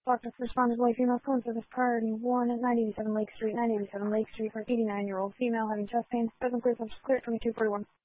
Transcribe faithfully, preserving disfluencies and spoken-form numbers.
Doctor responded, white female phone service priority one at nine eighty-seven Lake Street, nine eighty-seven Lake Street for eighty-nine-year-old female having chest pain. Doesn't clear, clear twenty-two forty-one.